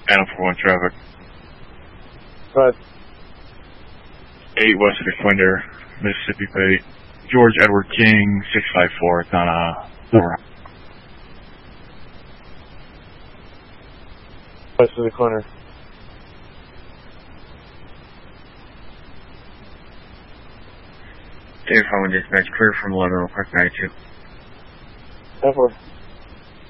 Adam 41 traffic. Go ahead. 8 west of Defender, Mississippi Pay. George Edward King, 654. It's on over. West of the corner. Dave Home Dispatch, clear from 11 Park 92. 10-4.